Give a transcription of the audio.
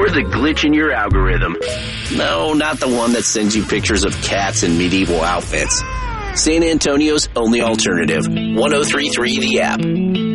or the glitch in your algorithm. No, not the one that sends you pictures of cats in medieval outfits. San Antonio's only alternative. 103.3 The App.